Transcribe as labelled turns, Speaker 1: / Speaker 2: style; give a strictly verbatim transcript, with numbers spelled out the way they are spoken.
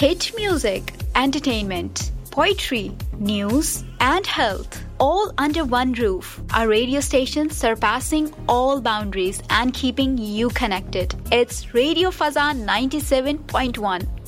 Speaker 1: hit music, entertainment, poetry, news, and health, all under one roof. A radio station surpassing all boundaries and keeping you connected. It's Radio Fazan ninety-seven point one.